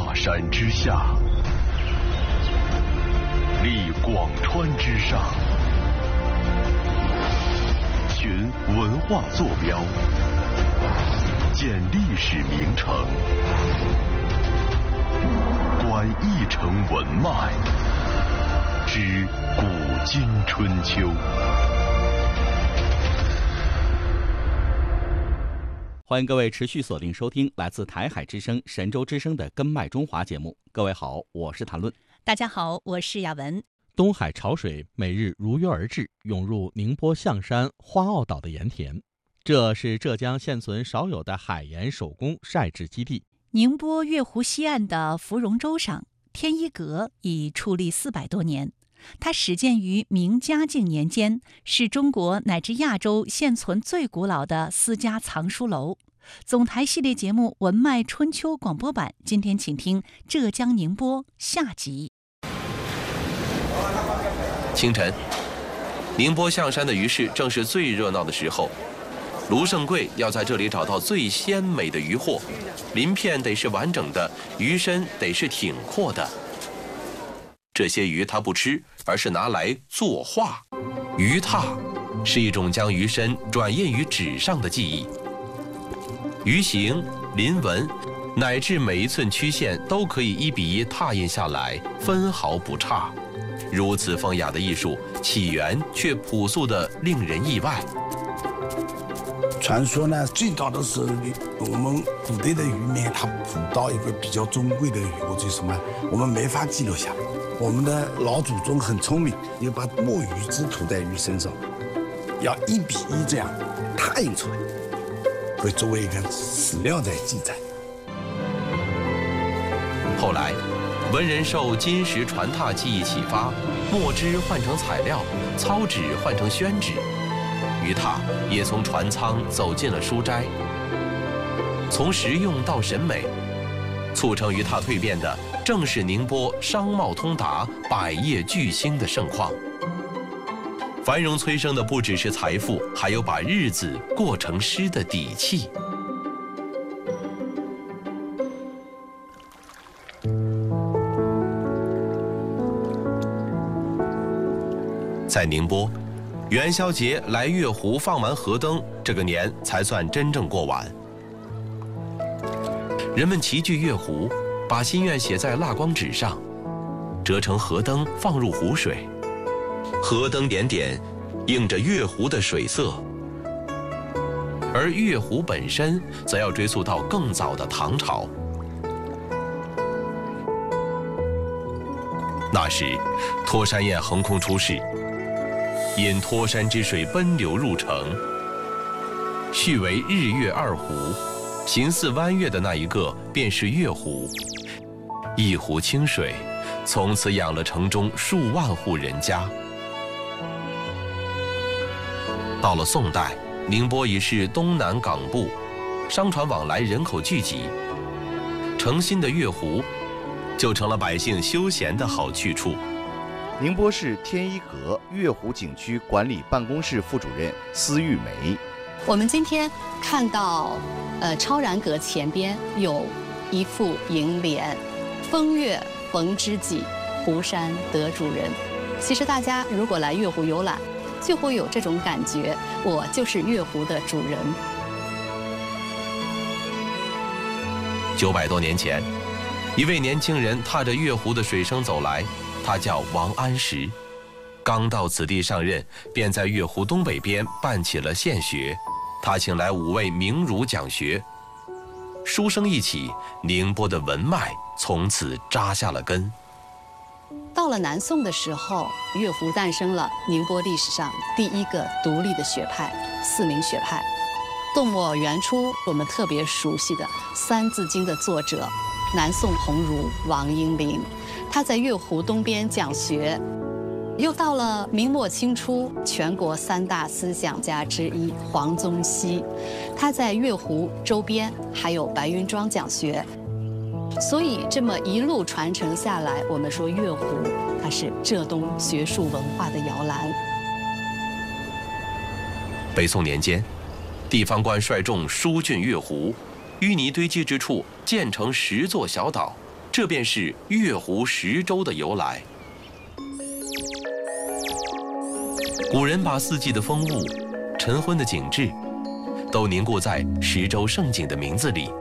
大山之下，立广川之上，寻文化坐标，建历史名城，观一城文脉，知古今春秋。 欢迎各位持续锁定收听来自台海之声、神州之声的《根脉中华》节目。各位好，我是谭论。 大家好，我是雅文。 东海潮水每日如约而至，涌入宁波象山花澳岛的盐田，这是浙江现存少有的海盐手工晒制基地。 宁波月湖西岸的芙蓉洲上，天一阁已矗立400多年。它始建于明嘉靖年间，是中国乃至亚洲现存最古老的私家藏书楼。总台系列节目《文脉春秋》广播版，今天请听浙江宁波下集。 清晨，宁波象山的鱼市正是最热闹的时候。卢胜贵要在这里找到最鲜美的鱼货，鳞片得是完整的，鱼身得是挺阔的。这些鱼他不吃，而是拿来作画。鱼拓是一种将鱼身转印于纸上的技艺。鱼形、鳞纹，乃至每一寸曲线都可以1比1拓印下来，分毫不差。如此风雅的艺术，起源却朴素的令人意外。 传说呢，最早的时候，我们古代的渔民他捕到一个比较珍贵的鱼或者什么，我们没法记录下来。我们的老祖宗很聪明，要把墨鱼汁涂在鱼身上，要1比1这样拓印出来，会作为一个史料在记载。 后来，文人受金石传拓技艺启发，墨汁换成材料，糙纸换成宣纸，鱼拓也从船舱走进了书斋。从实用到审美，促成鱼拓蜕变的正是宁波商贸通达、百业巨兴的盛况。繁荣催生的不只是财富，还有把日子过成诗的底气。在宁波，元宵节来月湖放完河灯，这个年才算真正过完。人们齐聚月湖，把心愿写在蜡光纸上，折成河灯放入湖水。河灯点点，映着月湖的水色。而月湖本身，则要追溯到更早的唐朝。那时，托山堰横空出世，引托山之水奔流入城，续为日月2湖，形似弯月的那一个便是月湖。一湖清水，从此养了城中数万户人家。到了宋代，宁波已是东南港埠，商船往来，人口聚集，诚心的月湖就成了百姓休闲的好去处。 宁波市天一阁月湖景区管理办公室副主任司玉梅， 我们今天看到，超然阁前边有一副楹联：“风月逢知己，湖山得主人。”其实大家如果来月湖游览，就会有这种感觉，我就是月湖的主人。 900多年前，一位年轻人踏着月湖的水声走来，他叫王安石。刚到此地上任，便在月湖东北边办起了县学。他请来5位名儒讲学，书声一起，宁波的文脉从此扎下了根。 到了南宋的时候，月湖诞生了宁波历史上第一个独立的学派——四明学派。宋末元初，我们特别熟悉的《三字经》的作者南宋鸿儒王英林，他在月湖东边讲学。又到了明末清初，全国3大思想家之一黄宗羲，他在月湖周边还有白云庄讲学。所以这么一路传承下来，我们说月湖它是浙东学术文化的摇篮。 北宋年间，地方官率众疏浚月湖，淤泥堆积之处建成10座小岛， 这便是月湖十洲的由来。古人把四季的风物、晨昏的景致，都凝固在十洲胜景的名字里。